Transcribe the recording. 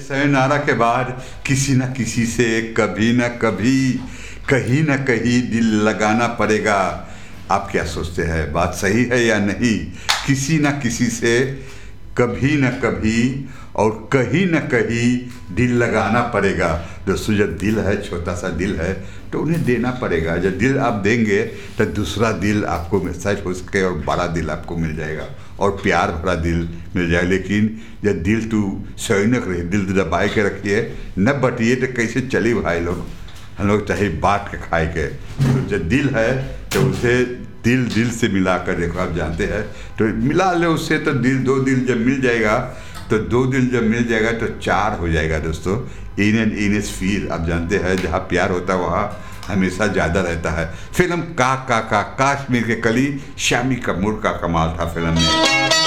sayonara के बाद किसी न किसी से कभी न कभी कहीं न कहीं दिल लगाना पड़ेगा। आप क्या सोचते हैं, बात सही है या नहीं? किसी न किसी से कभी न कभी और कहीं न कहीं दिल लगाना पड़ेगा। दोस्तों, जब दिल है, छोटा सा दिल है, तो उन्हें देना पड़ेगा। जब दिल आप देंगे तो दूसरा दिल आपको सेट हो सके और बड़ा दिल आपको मिल जाएगा और प्यार भरा दिल मिल जाएगा। लेकिन जब दिल तू संयनक रहे, दिल दबाए के रखिए, न बटिए तो कैसे चली भाई लोग, हम लोग चाहे बांट के खाए के। तो जब दिल है तो उसे दिल से मिला कर देखो। आप जानते हैं तो मिला ले उससे, तो दिल दो दिल जब मिल जाएगा तो दो दिल जब मिल जाएगा तो चार हो जाएगा। दोस्तों, in and in is feel, आप जानते हैं जहाँ प्यार होता है वहाँ हमेशा ज़्यादा रहता है। फिल्म का काश्मीर के कली, श्यामी कपूर का कमाल था फिल्म में।